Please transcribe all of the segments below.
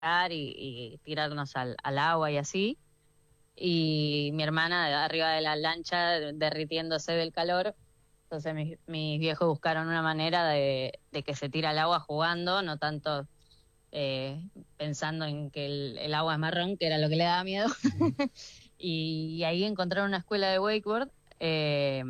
y tirarnos al agua y así. Y mi hermana arriba de la lancha derritiéndose del calor. Entonces mis viejos buscaron una manera de que se tire al agua jugando, no tanto eh, pensando en que el agua es marrón, que era lo que le daba miedo. Y ahí encontraron una escuela de wakeboard eh,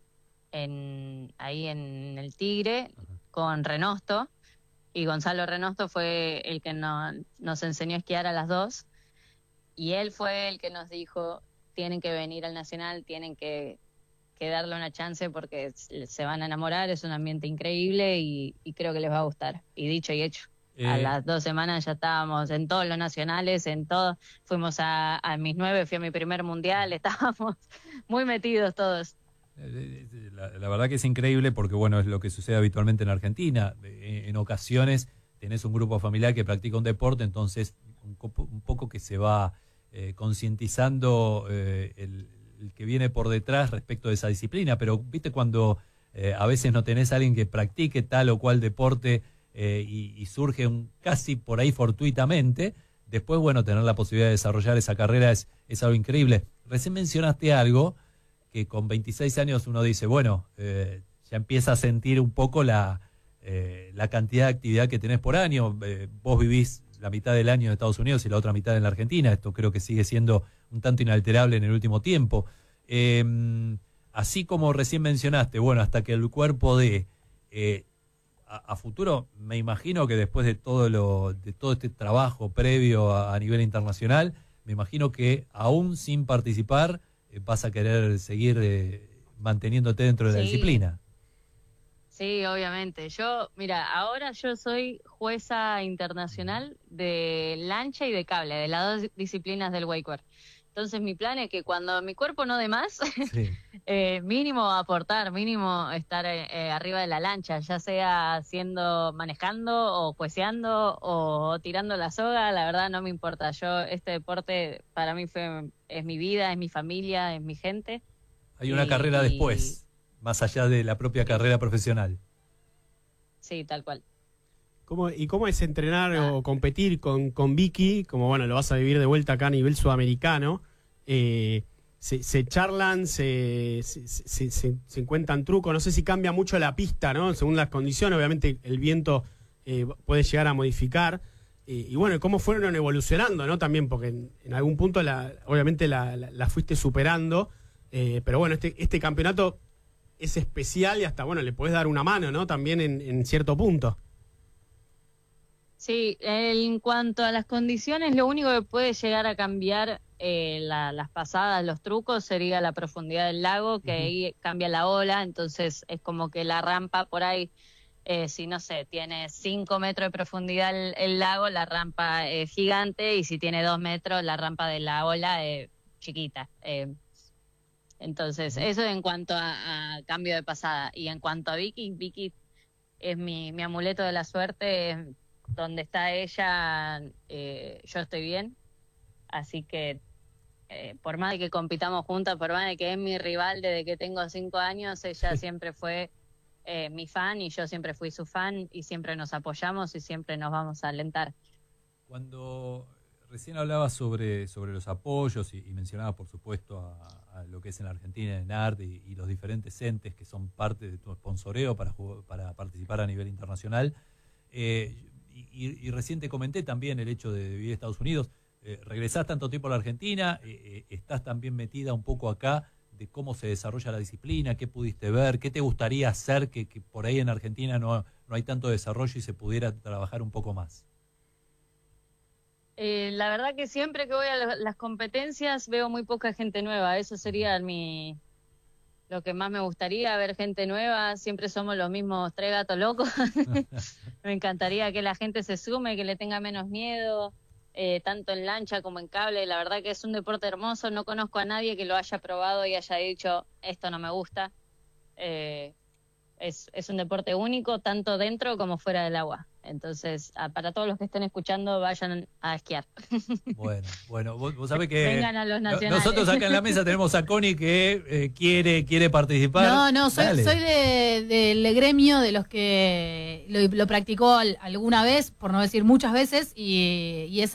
ahí en el Tigre con Renosto. Y Gonzalo Renosto fue el que nos enseñó a esquiar a las dos. Y él fue el que nos dijo, tienen que venir al Nacional, tienen que darle una chance porque se van a enamorar, es un ambiente increíble y creo que les va a gustar. Y dicho y hecho. A Eh, las 2 semanas ya estábamos en todos los nacionales, en todo. Fuimos a mis 9, fui a mi primer mundial, estábamos muy metidos todos. la verdad que es increíble porque, bueno, es lo que sucede habitualmente en Argentina. En ocasiones tenés un grupo familiar que practica un deporte, entonces un poco que se va concientizando el que viene por detrás respecto de esa disciplina. Pero, viste, cuando a veces no tenés a alguien que practique tal o cual deporte y surge casi por ahí fortuitamente, después, bueno, tener la posibilidad de desarrollar esa carrera es algo increíble. Recién mencionaste algo que con 26 años uno dice, bueno, ya empieza a sentir un poco la cantidad de actividad que tenés por año. Vos vivís la mitad del año en Estados Unidos y la otra mitad en la Argentina. Esto creo que sigue siendo un tanto inalterable en el último tiempo. Así como recién mencionaste, bueno, hasta que el cuerpo a futuro, me imagino que después de todo este trabajo previo a nivel internacional, me imagino que aún sin participar vas a querer seguir manteniéndote dentro de la Sí, disciplina. sí, obviamente. Mira, ahora yo soy jueza internacional de lancha y de cable, de las dos disciplinas del wakeboard. Entonces mi plan es que cuando mi cuerpo no dé más, Sí. mínimo aportar, mínimo estar arriba de la lancha, ya sea manejando o jueceando o tirando la soga, la verdad no me importa. Este deporte para mí es mi vida, es mi familia, es mi gente Hay una y, carrera y después, más allá de la propia sí, carrera profesional. sí, tal cual. ¿Cómo es entrenar Nada. o competir con Vicky? Como bueno, lo vas a vivir de vuelta acá a nivel sudamericano. Se charlan, se encuentran trucos. No sé si cambia mucho la pista, ¿no? Según las condiciones, obviamente el viento puede llegar a modificar. Y bueno, cómo fueron evolucionando, ¿no? También, porque en algún punto obviamente la fuiste superando. Pero bueno, este campeonato es especial y hasta, bueno, le podés dar una mano, ¿no? También en cierto punto. Sí, en cuanto a las condiciones, lo único que puede llegar a cambiar las pasadas, los trucos, sería la profundidad del lago, que Ujú. ahí cambia la ola, entonces es como que la rampa por ahí, si no sé, tiene 5 metros de profundidad el lago, la rampa es gigante, y si tiene 2 metros, la rampa de la ola es chiquita. Entonces, Ujú. eso en cuanto a cambio de pasada. Y en cuanto a Vicky es mi amuleto de la suerte. Donde está ella, yo estoy bien. Así que por más de que compitamos juntas, por más de que es mi rival desde que tengo 5 años, ella siempre fue mi fan y yo siempre fui su fan y siempre nos apoyamos y siempre nos vamos a alentar. Cuando recién hablabas sobre los apoyos y mencionabas, por supuesto, a lo que es en la Argentina, en ART y los diferentes entes que son parte de tu sponsoreo para participar a nivel internacional, y recién te comenté también el hecho de vivir en Estados Unidos. Regresás tanto tiempo a la Argentina, estás también metida un poco acá de cómo se desarrolla la disciplina, qué pudiste ver, qué te gustaría hacer que por ahí en Argentina no hay tanto desarrollo y se pudiera trabajar un poco más. La verdad que siempre que voy a las competencias veo muy poca gente nueva. Eso sería lo que más me gustaría, ver gente nueva. Siempre somos los mismos tres gatos locos. Me encantaría que la gente se sume, que le tenga menos miedo, tanto en lancha como en cable. La verdad que es un deporte hermoso. No conozco a nadie que lo haya probado y haya dicho, esto no me gusta. Eh, es un deporte único, tanto dentro como fuera del agua. Entonces, para todos los que estén escuchando, vayan a esquiar. Bueno, vos sabés que vengan a los nacionales. Nosotros acá en la mesa tenemos a Connie que quiere participar. No, soy del gremio de los que lo practicó alguna vez, por no decir muchas veces, y es